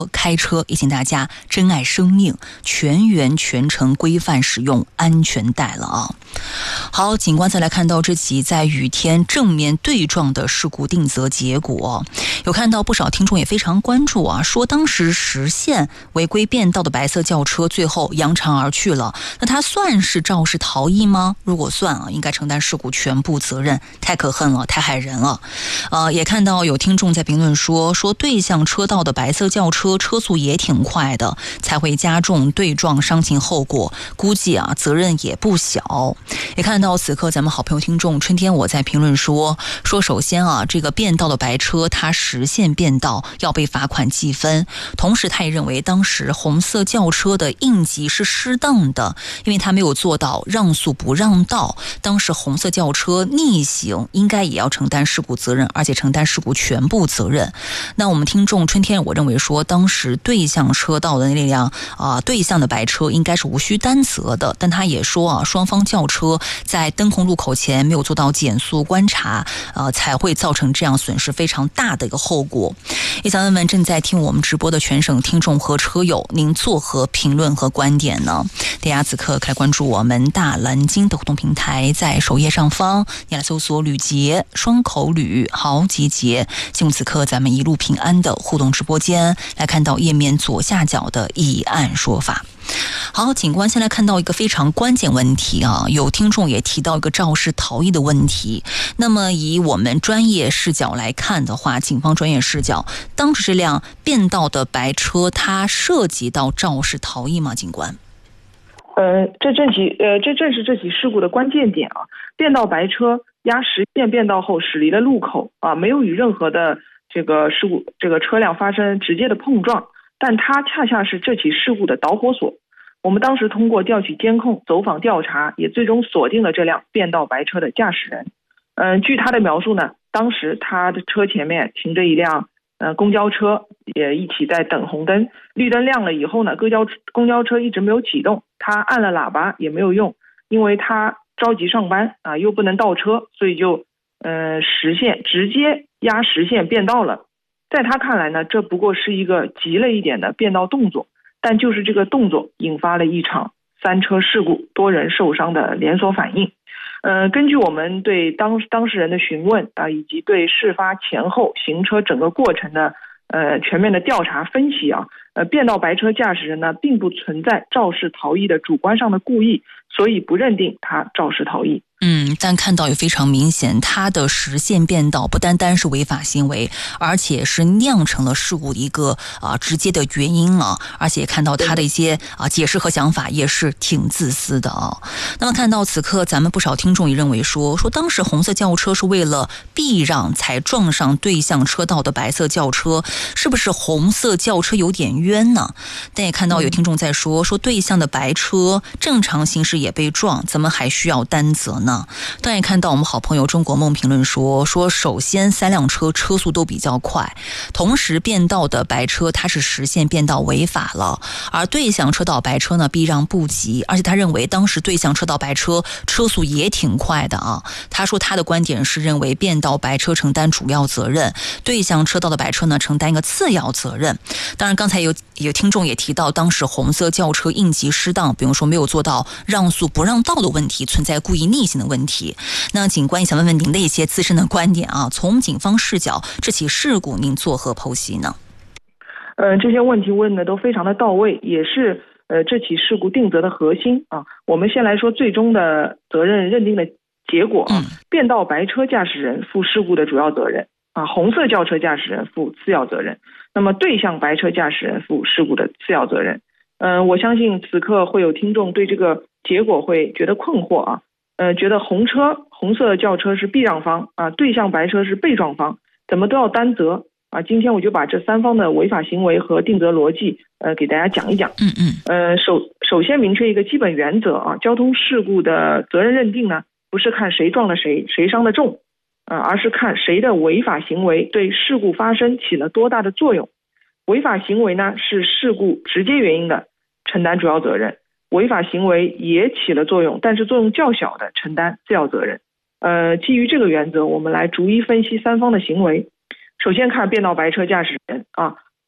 开车也请大家珍爱生命，全员全程规范使用安全带了啊。好，警官再来看到这起在雨天正面对撞的事故定责结果，有看到不少听众也非常关注啊，说当时实线违规变道的白色轿车最后扬长而去了，那它算是肇事逃逸吗？如果算啊，应该承担事故全部责任，太可恨了，太害人了。也看到有听众在评论说对向车道的白色轿车车速也挺快的，才会加重对撞伤情后果，估计啊责任也不小。也看到此刻咱们好朋友听众春天我在评论说首先啊，这个变道的白车它实线变道要被罚款记分，同时他也认为当时红色轿车的应急是适当的，因为他没有做到让速不让道，当时红色轿车逆行应该也要承担事故责任，而且承担事故全部责任。那我们听众春天我认为说当时对向车道的那辆对向的白车应该是无需担责的，但他也说啊，双方轿车在灯红路口前没有做到减速观察，才会造成这样损失非常大的一个后果。也想问问正在听我们直播的全省听众和车友，您作何评论和观点呢？大家此刻可以关注我们大蓝鲸的互动平台，在首页上方你来搜索吕杰，双口吕豪集结，进入此刻咱们一路平安的互动直播间，来看到页面左下角的议案说法。好，警官先来看到一个非常关键问题啊，有听众也提到一个肇事逃逸的问题。那么以我们专业视角来看的话，警方专业视角，当时这辆变道的白车它涉及到肇事逃逸吗？警官？ 这正是这起事故的关键点啊！变道白车压实线变道后驶离了路口啊，没有与任何的这个车辆发生直接的碰撞，但它恰恰是这起事故的导火索。我们当时通过调取监控、走访调查，也最终锁定了这辆变道白车的驾驶人。据他的描述呢，当时他的车前面停着一辆公交车，也一起在等红灯，绿灯亮了以后呢，公交车一直没有启动，他按了喇叭也没有用，因为他着急上班啊，又不能倒车，所以就直接压实线变道了。在他看来呢，这不过是一个急了一点的变道动作，但就是这个动作引发了一场3车事故，多人受伤的连锁反应。根据我们对当事人的询问啊，以及对事发前后行车整个过程的全面的调查分析啊，变道白车驾驶人呢并不存在肇事逃逸的主观上的故意，所以不认定他肇事逃逸。 但看到也非常明显，他的实线变道不单单是违法行为，而且是酿成了事故的一个直接的原因啊！而且看到他的一些解释和想法也是挺自私的啊。那么看到此刻，咱们不少听众也认为说当时红色轿车是为了避让才撞上对向车道的白色轿车，是不是红色轿车有点冤呢？但也看到有听众在说对向的白车正常行驶也被撞，怎么还需要担责呢？当然看到我们好朋友中国梦评论说首先3辆车速都比较快，同时变道的白车它是实线变道违法了，而对向车道白车呢避让不及，而且他认为当时对向车道白车车速也挺快的啊。他说他的观点是认为变道白车承担主要责任，对向车道的白车呢承担一个次要责任。当然刚才有听众也提到当时红色轿车应急失当，比如说没有做到让速不让道的问题，存在故意逆行的问题。那警官也想问问您的一些自身的观点啊，从警方视角，这起事故您作何剖析呢？ 这些问题问的都非常的到位，也是这起事故定责的核心啊。我们先来说最终的责任认定的结果啊，变道白车驾驶人负事故的主要责任啊，红色轿车驾驶人负次要责任，那么对向白车驾驶人负事故的次要责任。我相信此刻会有听众对这个结果会觉得困惑啊，觉得红色轿车是避让方啊，对向白车是被撞方，怎么都要担责啊。今天我就把这3方的违法行为和定责逻辑给大家讲一讲。首先明确一个基本原则啊，交通事故的责任认定呢，不是看谁撞了谁伤得重而是看谁的违法行为对事故发生起了多大的作用。违法行为呢是事故直接原因的，承担主要责任，违法行为也起了作用，但是作用较小的承担次要责任。基于这个原则，我们来逐一分析3方的行为。首先看变道白车驾驶人啊，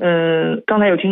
刚才有听